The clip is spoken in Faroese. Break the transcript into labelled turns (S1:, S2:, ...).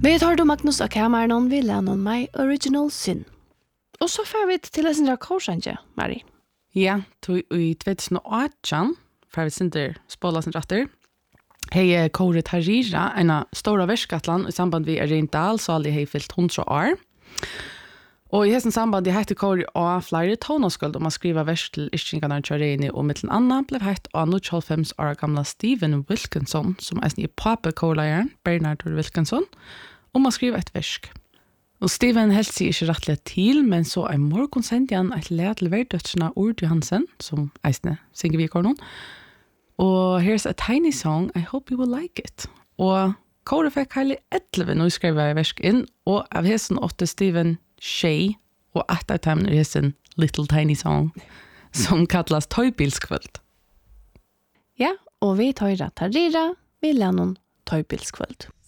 S1: Vi tar då Magnus och kameran vi lämnar My Original Sin. Och så får vi till en sån korsanje, Marie.
S2: Ja, i 2018 får vi sinter spola sin ratter. Hei Kåre Tarira, en stora verskatlan i samband med Arendal, så aldrig hei fyllt 100 år. Og i hessen samband, jeg heter Kåre og flere tonåskuld om å skrive vers til Ischingarna Tjareni, og mittlen Anna ble heit av 95 år gamla Steven Wilkinson, som er i pape Kåre-leieren, Bernard Wilkinson, om å skrive et versk. Og Steven helst sier ikke rettelig til, men så er morgen sendt igjen et led til verdøtsene Ord Johansen, som eisne synger vi i kornon. Og here's a tiny song, I hope you will like it. Og Kåre fikk heilig 11 når vi skrev versk inn, og av hessen 8 Steven Shay og at av timen er hessen Little Tiny Song, som kallas Tøybilskvöld.
S1: Ja, og vi tar Tarira, vi lærer noen Tøybilskvöld.